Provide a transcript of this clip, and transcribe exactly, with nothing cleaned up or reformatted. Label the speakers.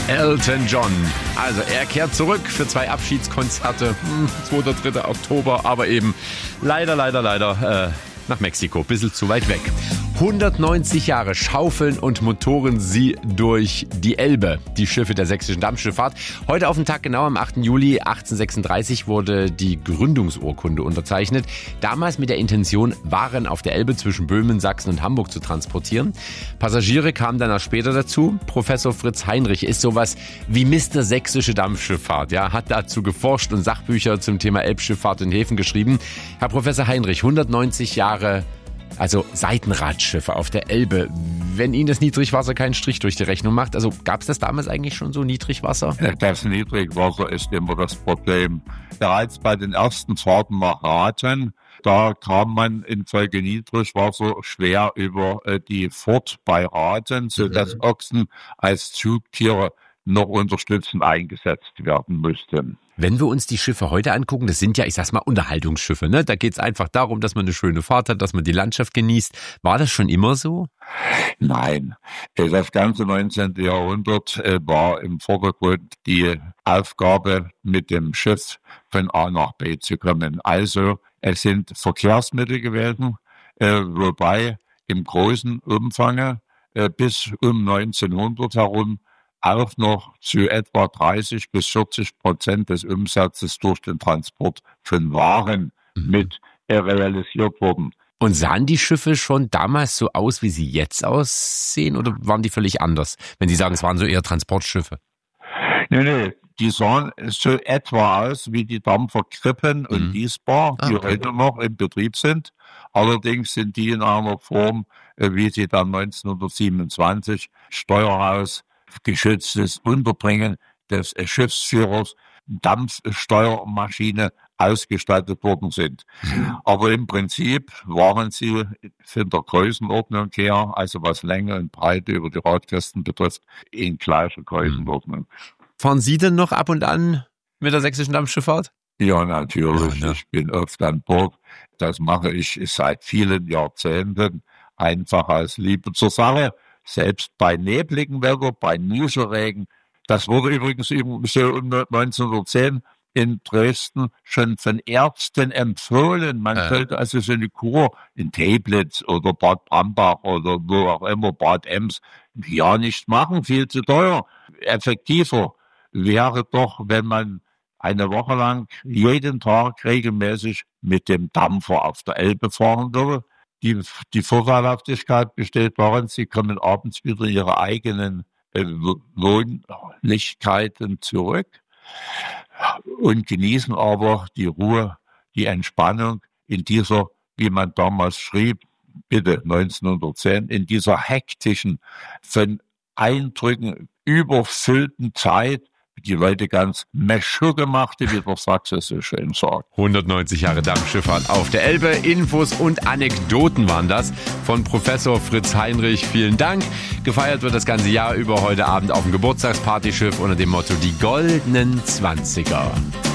Speaker 1: Elton John. Also er kehrt zurück für zwei Abschiedskonzerte, hm, zweiter dritter Oktober, aber eben leider, leider, leider äh, nach Mexiko, bisschen zu weit weg. hundertneunzig Jahre schaufeln und motoren sie durch die Elbe, die Schiffe der sächsischen Dampfschifffahrt. Heute auf den Tag genau, am achten Juli achtzehnhundertsechsunddreißig wurde die Gründungsurkunde unterzeichnet. Damals mit der Intention, Waren auf der Elbe zwischen Böhmen, Sachsen und Hamburg zu transportieren. Passagiere kamen dann auch später dazu. Professor Fritz Heinrich ist sowas wie Mister Sächsische Dampfschifffahrt. Ja, hat dazu geforscht und Sachbücher zum Thema Elbschifffahrt und Häfen geschrieben. Herr Professor Heinrich, hundertneunzig Jahre Also Seitenradschiffe auf der Elbe. Wenn Ihnen das Niedrigwasser keinen Strich durch die Rechnung macht, also gab es das damals eigentlich schon so, Niedrigwasser?
Speaker 2: Das Niedrigwasser ist immer das Problem. Bereits bei den ersten Fahrten nach Rathen, da kam man infolge Niedrigwasser schwer über die Furt bei Rathen, sodass mhm. Ochsen als Zugtiere noch unterstützend eingesetzt werden mussten.
Speaker 1: Wenn wir uns die Schiffe heute angucken, das sind ja, ich sag's mal, Unterhaltungsschiffe, ne? Da geht's einfach darum, dass man eine schöne Fahrt hat, dass man die Landschaft genießt. War das schon immer so?
Speaker 2: Nein. Das ganze neunzehnte Jahrhundert war im Vordergrund die Aufgabe, mit dem Schiff von A nach B zu kommen. Also es sind Verkehrsmittel gewesen, wobei im großen Umfang bis um neunzehnhundert herum auch noch zu etwa dreißig bis vierzig Prozent des Umsatzes durch den Transport von Waren mhm. mit realisiert wurden.
Speaker 1: Und sahen die Schiffe schon damals so aus, wie sie jetzt aussehen, oder waren die völlig anders, wenn Sie sagen, es waren so eher Transportschiffe?
Speaker 2: Nee, nee, die sahen so etwa aus wie die Dampfer Krippen und mhm. Diesbar, die okay. heute noch im Betrieb sind. Allerdings sind die in einer Form, wie sie dann neunzehnhundertsiebenundzwanzig Steuerhaus geschütztes Unterbringen des Schiffsführers, Dampfsteuermaschine ausgestattet worden sind. Mhm. Aber im Prinzip waren sie von der Größenordnung her, also was Länge und Breite über die Radkästen betrifft, in gleicher Größenordnung.
Speaker 1: Fahren Sie denn noch ab und an mit der sächsischen Dampfschifffahrt?
Speaker 2: Ja, natürlich. Ja, ne? Ich bin oft an Bord. Das mache ich seit vielen Jahrzehnten, einfach aus Liebe zur Sache. Selbst bei nebligem Wetter, bei Nieselregen. Das wurde übrigens so um neunzehnhundertzehn in Dresden schon von Ärzten empfohlen. Man ja. sollte also so eine Kur in Teplitz oder Bad Brambach oder wo auch immer, Bad Ems, ja nicht machen, viel zu teuer. Effektiver wäre doch, wenn man eine Woche lang jeden Tag regelmäßig mit dem Dampfer auf der Elbe fahren würde. Die, die Vorteilhaftigkeit besteht darin, Sie kommen abends wieder in Ihre eigenen äh, Wohnlichkeiten zurück und genießen aber die Ruhe, die Entspannung in dieser, wie man damals schrieb, bitte neunzehnhundertzehn, in dieser hektischen, von Eindrücken überfüllten Zeit, die Leute ganz meschu gemachte, wie der Sachse so schön sagt.
Speaker 1: hundertneunzig Jahre Dampfschifffahrt auf der Elbe. Infos und Anekdoten waren das von Professor Fritz Heinrich. Vielen Dank. Gefeiert wird das ganze Jahr über heute Abend auf dem Geburtstagspartyschiff unter dem Motto Die Goldenen Zwanziger.